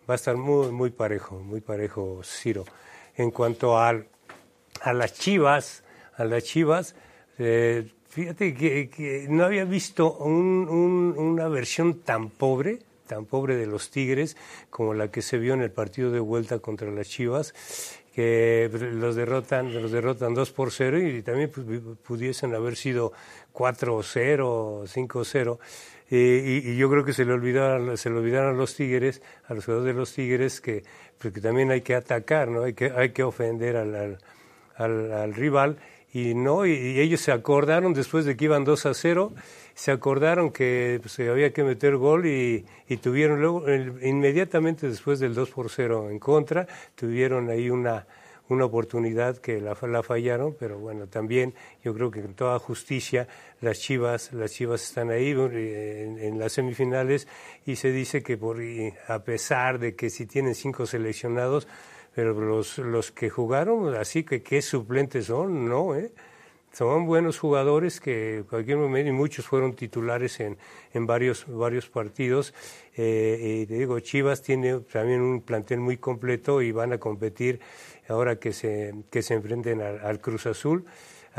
Va a estar muy parejo, Ciro. En cuanto a las Chivas, fíjate que no había visto una versión tan pobre de los Tigres como la que se vio en el partido de vuelta contra las Chivas, que los derrotan 2-0 y también pudiesen haber sido 4-0, 5-0. Y yo creo que se le olvidaron a los Tigres, a los jugadores de los Tigres, que también hay que atacar, ¿no? Hay que ofender al rival. Y ellos se acordaron, después de que iban 2-0, se acordaron que había que meter gol y tuvieron luego, inmediatamente después del 2-0 en contra, tuvieron ahí una oportunidad que la fallaron, pero bueno, también yo creo que con toda justicia las Chivas están ahí en las semifinales, y se dice que a pesar de que si tienen 5 seleccionados, pero los que jugaron, así que qué suplentes son, ¿no? Son buenos jugadores que en cualquier momento, y muchos fueron titulares en varios partidos. Y te digo, Chivas tiene también un plantel muy completo y van a competir ahora que se enfrenten al Cruz Azul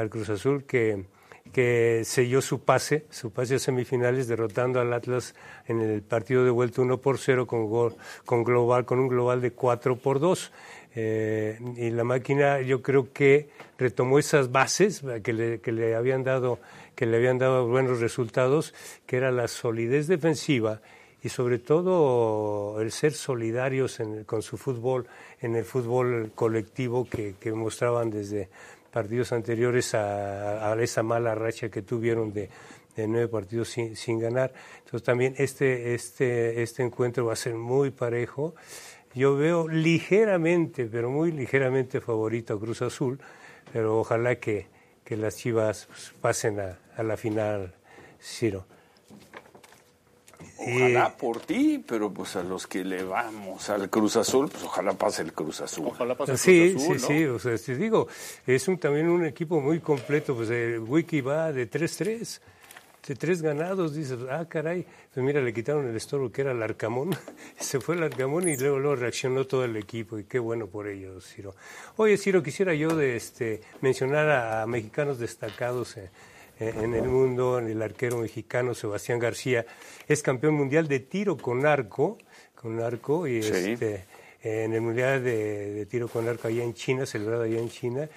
que selló su pase a semifinales derrotando al Atlas en el partido de vuelta 1-0 con un global de 4-2. Y la máquina, yo creo que retomó esas bases que le habían dado buenos resultados, que era la solidez defensiva y sobre todo el ser solidarios con su fútbol, en el fútbol colectivo que mostraban desde partidos anteriores a esa mala racha que tuvieron de 9 partidos sin ganar. Entonces también este encuentro va a ser muy parejo. Yo veo ligeramente, pero muy ligeramente favorito a Cruz Azul, pero ojalá que las Chivas pasen a la final, Ciro. Ojalá por ti, pero pues a los que le vamos al Cruz Azul, pues ojalá pase el Cruz Azul. Ojalá pase el Cruz Azul, ¿no? Sí, o sea, te digo, es también un equipo muy completo, pues el Wiki va de 3-3, de 3 ganados, dices, caray, pues mira, le quitaron el estorbo que era el Arcamón, se fue el Arcamón y luego reaccionó todo el equipo, y qué bueno por ellos, Ciro. Oye, Ciro, quisiera yo mencionar a mexicanos destacados en el mundo. El arquero mexicano Sebastián García es campeón mundial de tiro con arco y sí. En el mundial de tiro con arco allá en China, celebrado allá en China,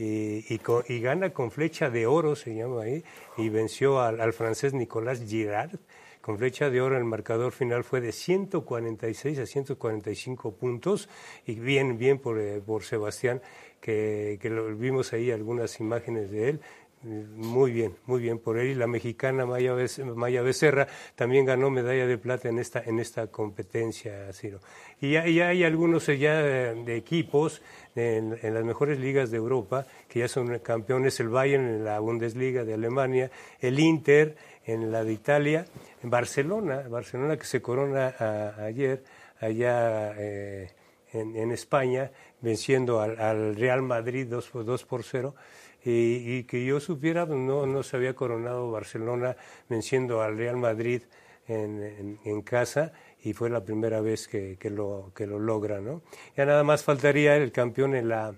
y gana con flecha de oro, se llama ahí, y venció al francés Nicolas Girard. Con flecha de oro el marcador final fue de 146 a 145 puntos, y bien por Sebastián, que lo vimos ahí algunas imágenes de él. Muy bien por él. Y la mexicana Maya Becerra también ganó medalla de plata en esta competencia, Ciro. Y ya hay algunos de equipos en las mejores ligas de Europa que ya son campeones: el Bayern en la Bundesliga de Alemania, el Inter en la de Italia, en Barcelona que se corona ayer allá en España, venciendo al Real Madrid 2-0. Y que yo supiera, no se había coronado Barcelona venciendo al Real Madrid en casa, y fue la primera vez que lo logra, ¿no? Ya nada más faltaría el campeón en la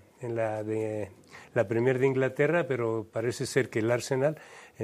Premier de Inglaterra, pero parece ser que el Arsenal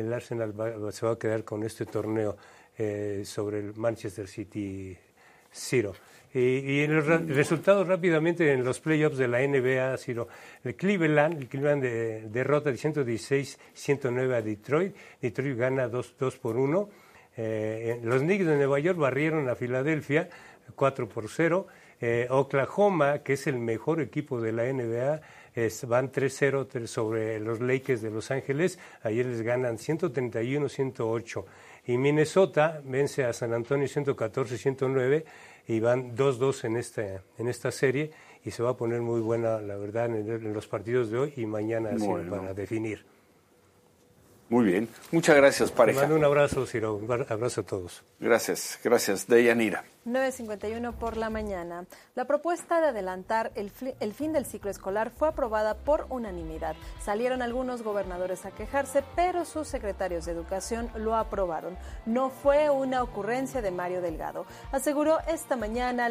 se va a quedar con este torneo sobre el Manchester City, Ciro. Y en los resultados rápidamente en los playoffs de la NBA, Ciro, el Cleveland derrota de 116-109 a Detroit. Detroit gana 2-1. Los Knicks de Nueva York barrieron a Filadelfia 4-0. Oklahoma, que es el mejor equipo de la NBA, van 3-0 sobre los Lakers de Los Ángeles. Ayer les ganan 131-108. Y Minnesota vence a San Antonio 114-109 y van 2-2 en esta serie, y se va a poner muy buena, la verdad, en los partidos de hoy y mañana, para definir. Muy bien. Muchas gracias, pareja. Te mando un abrazo, Ciro. Un abrazo a todos. Gracias. Deyanira. 9:51 por la mañana. La propuesta de adelantar el fin del ciclo escolar fue aprobada por unanimidad. Salieron algunos gobernadores a quejarse, pero sus secretarios de Educación lo aprobaron. No fue una ocurrencia de Mario Delgado. Aseguró esta mañana